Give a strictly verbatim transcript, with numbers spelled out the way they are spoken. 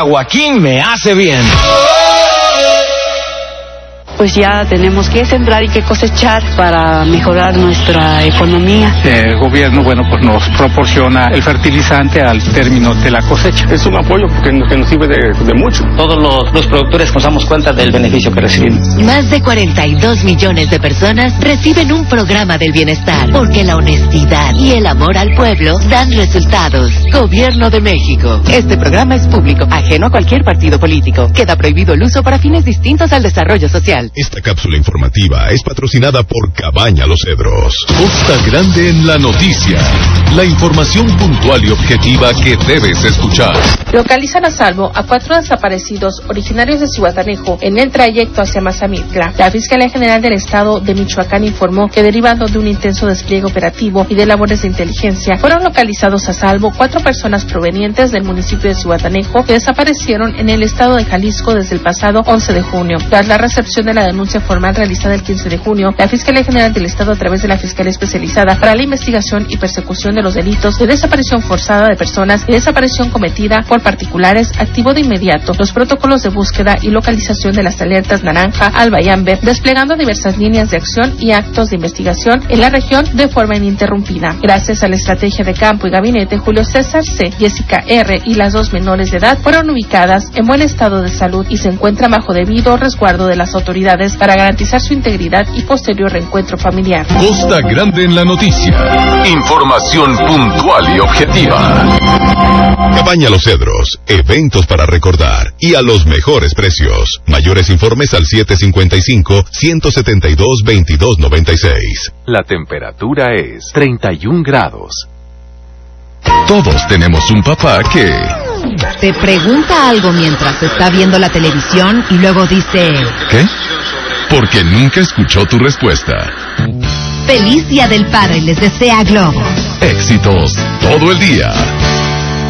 agua King me hace bien. Pues ya tenemos que sembrar y que cosechar para mejorar nuestra economía. El gobierno, bueno, pues nos proporciona el fertilizante al término de la cosecha. Es un apoyo que nos, que nos sirve de, de mucho. Todos los, los productores nos damos cuenta del beneficio que recibimos. Más de cuarenta y dos millones de personas reciben un programa del bienestar, porque la honestidad y el amor al pueblo dan resultados. Gobierno de México. Este programa es público, ajeno a cualquier partido político. Queda prohibido el uso para fines distintos al desarrollo social. Esta cápsula informativa es patrocinada por Cabaña Los Cedros. Costa Grande en la noticia. La información puntual y objetiva que debes escuchar. Localizan a salvo a cuatro desaparecidos originarios de Zihuatanejo en el trayecto hacia Mazamitla. La Fiscalía General del Estado de Michoacán informó que, derivando de un intenso despliegue operativo y de labores de inteligencia, fueron localizados a salvo cuatro personas provenientes del municipio de Zihuatanejo que desaparecieron en el estado de Jalisco desde el pasado once de junio. Tras la recepción de la denuncia formal realizada el quince de junio, la Fiscalía General del Estado, a través de la Fiscalía Especializada para la Investigación y Persecución de los Delitos de Desaparición Forzada de Personas y Desaparición Cometida por Particulares, activó de inmediato los protocolos de búsqueda y localización de las alertas naranja, alba y amber, desplegando diversas líneas de acción y actos de investigación en la región de forma ininterrumpida. Gracias a la estrategia de campo y gabinete, Julio César C., Jessica R. y las dos menores de edad fueron ubicadas en buen estado de salud y se encuentran bajo debido resguardo de las autoridades para garantizar su integridad y posterior reencuentro familiar. Costa Grande en la noticia. Información puntual y objetiva. Cabaña Los Cedros, eventos para recordar y a los mejores precios. Mayores informes al siete cincuenta y cinco, ciento setenta y dos, veintidós noventa y seis. La temperatura es treinta y un grados. Todos tenemos un papá que... te pregunta algo mientras está viendo la televisión y luego dice... ¿qué? Porque nunca escuchó tu respuesta. Feliz Día del Padre les desea Globo. Éxitos todo el día.